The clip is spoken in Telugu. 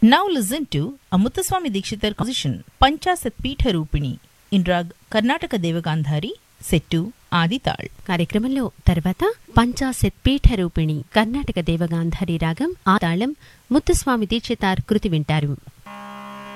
Now listen to a Muthuswami Dikshitar composition, Panchasat Peetha Rupini, in rag Karnataka Devagandhari, set to Adi Tal. కార్యక్రమంలో తర్వాత పంచాశత్ పీఠ రూపిణి కర్ణాటక దేవగాంధారి రాగం ఆతాళం ముత్తుస్వామి దీక్షితార్ కృతి వింటారు.